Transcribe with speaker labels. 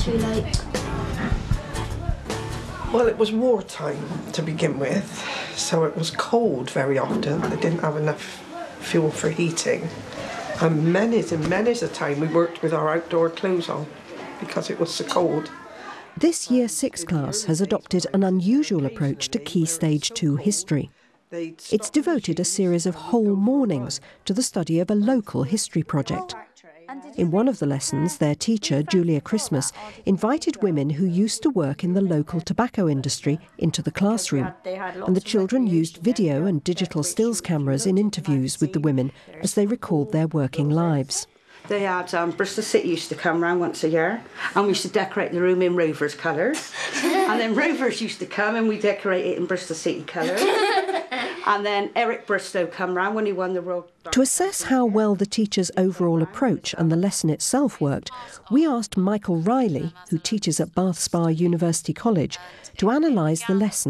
Speaker 1: too late?
Speaker 2: Well, it was wartime to begin with, so it was cold very often. They didn't have enough fuel for heating. And many's a time we worked with our outdoor clothes on because it was so cold.
Speaker 3: This Year 6 class has adopted an unusual approach to Key Stage 2 history. It's devoted a series of whole mornings to the study of a local history project. In one of the lessons, their teacher, Julia Christmas, invited women who used to work in the local tobacco industry into the classroom, and the children used video and digital stills cameras in interviews with the women as they recalled their working lives.
Speaker 4: They had Bristol City used to come round once a year, and we used to decorate the room in Rovers colours. And then Rovers used to come and we decorate it in Bristol City colours. And then Eric Bristow come round when he won the World.
Speaker 3: To assess how well the teacher's overall approach and the lesson itself worked, we asked Michael Riley, who teaches at Bath Spa University College, to analyse the lesson